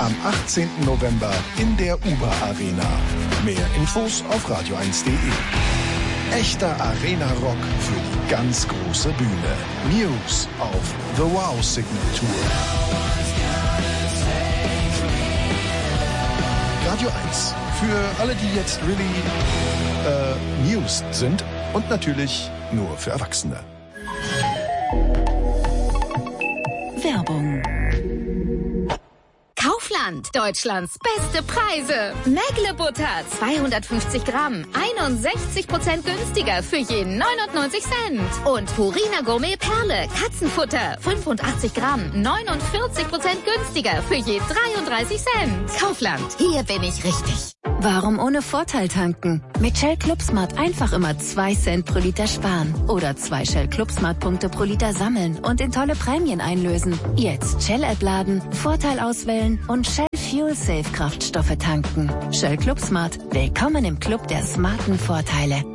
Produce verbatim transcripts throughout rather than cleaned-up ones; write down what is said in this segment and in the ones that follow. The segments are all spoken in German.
am achtzehnten November in der Uber Arena. Mehr Infos auf radio eins punkt de. Echter Arena-Rock für die ganz große Bühne. News auf The Wow Signal Tour. Radio eins. Für alle, die jetzt really äh, News sind und natürlich nur für Erwachsene. Werbung. Kaufland, Deutschlands beste Preise. Mägle-Butter, zweihundertfünfzig Gramm, einundsechzig Prozent günstiger für je neunundneunzig Cent. Und Purina Gourmet Perle, Katzenfutter, fünfundachtzig Gramm, neunundvierzig Prozent günstiger für je dreiunddreißig Cent. Kaufland, hier bin ich richtig. Warum ohne Vorteil tanken? Mit Shell Club Smart einfach immer zwei Cent pro Liter sparen. Oder zwei Shell Club Smart Punkte pro Liter sammeln und in tolle Prämien einlösen. Jetzt Shell-App laden, Vorteil auswählen und Shell Fuel Safe Kraftstoffe tanken. Shell Club Smart. Willkommen im Club der smarten Vorteile.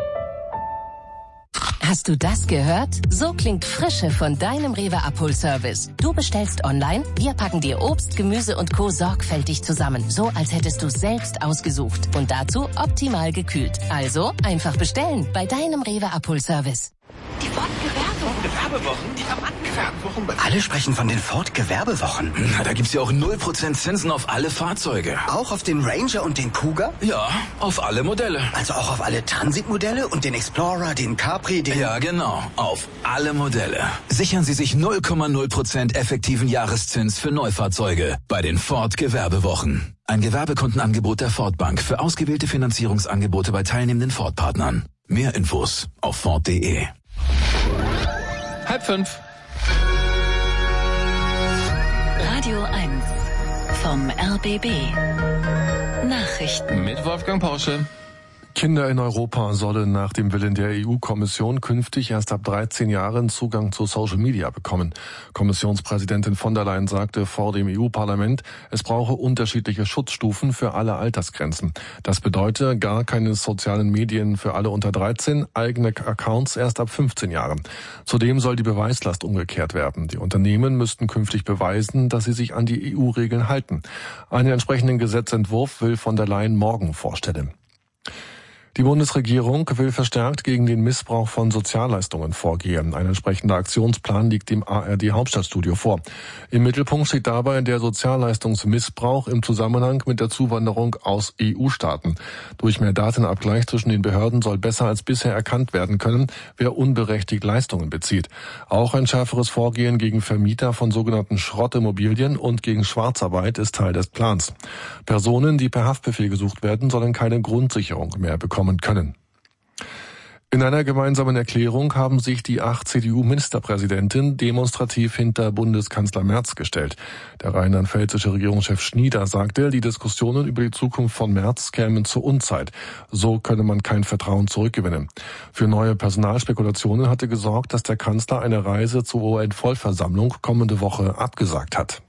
Hast du das gehört? So klingt Frische von deinem Rewe Abholservice. Du bestellst online, wir packen dir Obst, Gemüse und Co. sorgfältig zusammen. So, als hättest du es selbst ausgesucht. Und dazu optimal gekühlt. Also, einfach bestellen bei deinem Rewe Abholservice. Die Ford-Gewerbewochen, die Rabattgewerbewochen. Alle sprechen von den Ford-Gewerbewochen. Na, da gibt's ja auch null Prozent Zinsen auf alle Fahrzeuge. Auch auf den Ranger und den Cougar? Ja, auf alle Modelle. Also auch auf alle Transit-Modelle und den Explorer, den Capri, den... Ja, genau, auf alle Modelle. Sichern Sie sich null Komma null Prozent effektiven Jahreszins für Neufahrzeuge bei den Ford-Gewerbewochen. Ein Gewerbekundenangebot der Ford Bank für ausgewählte Finanzierungsangebote bei teilnehmenden Ford-Partnern. Mehr Infos auf Ford punkt de. Halb fünf. Radio eins vom R B B. Nachrichten. Mit Wolfgang Porsche. Kinder in Europa sollen nach dem Willen der E U-Kommission künftig erst ab dreizehn Jahren Zugang zu Social Media bekommen. Kommissionspräsidentin von der Leyen sagte vor dem E U-Parlament, es brauche unterschiedliche Schutzstufen für alle Altersgrenzen. Das bedeutet gar keine sozialen Medien für alle unter dreizehn, eigene Accounts erst ab fünfzehn Jahren. Zudem soll die Beweislast umgekehrt werden. Die Unternehmen müssten künftig beweisen, dass sie sich an die E U-Regeln halten. Einen entsprechenden Gesetzentwurf will von der Leyen morgen vorstellen. Die Bundesregierung will verstärkt gegen den Missbrauch von Sozialleistungen vorgehen. Ein entsprechender Aktionsplan liegt dem A R D-Hauptstadtstudio vor. Im Mittelpunkt steht dabei der Sozialleistungsmissbrauch im Zusammenhang mit der Zuwanderung aus E U-Staaten. Durch mehr Datenabgleich zwischen den Behörden soll besser als bisher erkannt werden können, wer unberechtigt Leistungen bezieht. Auch ein schärferes Vorgehen gegen Vermieter von sogenannten Schrottimmobilien und gegen Schwarzarbeit ist Teil des Plans. Personen, die per Haftbefehl gesucht werden, sollen keine Grundsicherung mehr bekommen können. In einer gemeinsamen Erklärung haben sich die acht C D U-Ministerpräsidenten demonstrativ hinter Bundeskanzler Merz gestellt. Der rheinland-pfälzische Regierungschef Schnieder sagte, die Diskussionen über die Zukunft von Merz kämen zur Unzeit. So könne man kein Vertrauen zurückgewinnen. Für neue Personalspekulationen hatte gesorgt, dass der Kanzler eine Reise zur O N-Vollversammlung kommende Woche abgesagt hat.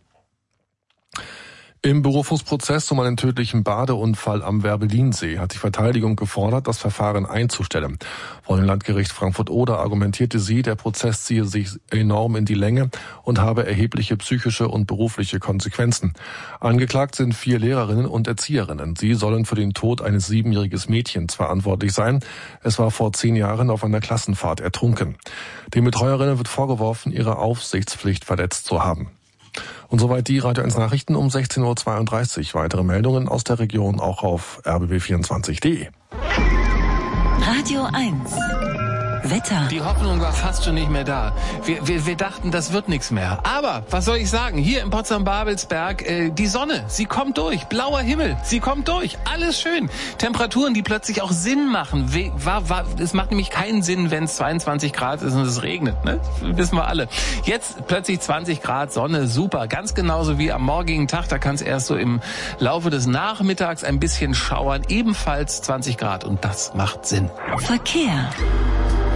Im Berufungsprozess um einen tödlichen Badeunfall am Werbellinsee hat die Verteidigung gefordert, das Verfahren einzustellen. Vor dem Landgericht Frankfurt-Oder argumentierte sie, der Prozess ziehe sich enorm in die Länge und habe erhebliche psychische und berufliche Konsequenzen. Angeklagt sind vier Lehrerinnen und Erzieherinnen. Sie sollen für den Tod eines siebenjährigen Mädchens verantwortlich sein. Es war vor zehn Jahren auf einer Klassenfahrt ertrunken. Den Betreuerinnen wird vorgeworfen, ihre Aufsichtspflicht verletzt zu haben. Und soweit die Radio eins Nachrichten um sechzehn Uhr zweiunddreißig. Weitere Meldungen aus der Region auch auf r b b vierundzwanzig punkt de. Radio eins. Wetter. Die Hoffnung war fast schon nicht mehr da. Wir, wir, wir dachten, das wird nichts mehr. Aber, was soll ich sagen, hier in Potsdam-Babelsberg, äh, die Sonne, sie kommt durch. Blauer Himmel, sie kommt durch. Alles schön. Temperaturen, die plötzlich auch Sinn machen. We, war, war, es macht nämlich keinen Sinn, wenn es zweiundzwanzig Grad ist und es regnet. Ne? Das wissen wir alle. Jetzt plötzlich zwanzig Grad, Sonne, super. Ganz genauso wie am morgigen Tag. Da kann es erst so im Laufe des Nachmittags ein bisschen schauern. Ebenfalls zwanzig Grad und das macht Sinn. Verkehr.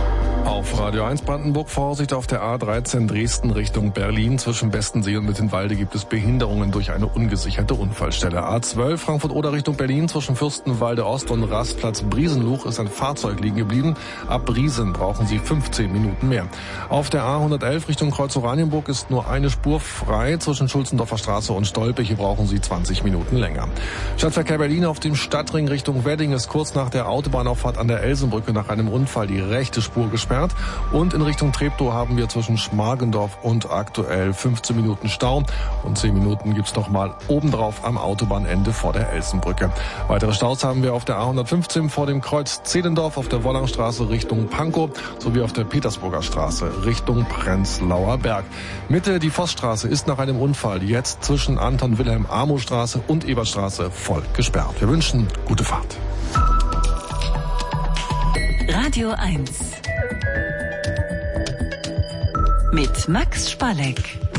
Auf Radio eins Brandenburg Vorsicht auf der A dreizehn Dresden Richtung Berlin. Zwischen Bestensee und Mittenwalde gibt es Behinderungen durch eine ungesicherte Unfallstelle. A zwölf Frankfurt-Oder Richtung Berlin. Zwischen Fürstenwalde Ost und Rastplatz Briesenluch ist ein Fahrzeug liegen geblieben. Ab Briesen brauchen Sie fünfzehn Minuten mehr. Auf der A hundertelf Richtung Kreuz Oranienburg ist nur eine Spur frei. Zwischen Schulzendorfer Straße und Stolpe. Hier brauchen Sie zwanzig Minuten länger. Stadtverkehr Berlin auf dem Stadtring Richtung Wedding ist kurz nach der Autobahnauffahrt an der Elsenbrücke nach einem Unfall die rechte Spur gesperrt. Und in Richtung Treptow haben wir zwischen Schmargendorf und aktuell fünfzehn Minuten Stau. Und zehn Minuten gibt's noch mal obendrauf am Autobahnende vor der Elsenbrücke. Weitere Staus haben wir auf der A hundertfünfzehn vor dem Kreuz Zehlendorf, auf der Wollangstraße Richtung Pankow sowie auf der Petersburger Straße Richtung Prenzlauer Berg. Mitte die Vossstraße ist nach einem Unfall jetzt zwischen Anton-Wilhelm-Amo-Straße und Eberstraße voll gesperrt. Wir wünschen gute Fahrt. Radio eins mit Max Spalleck.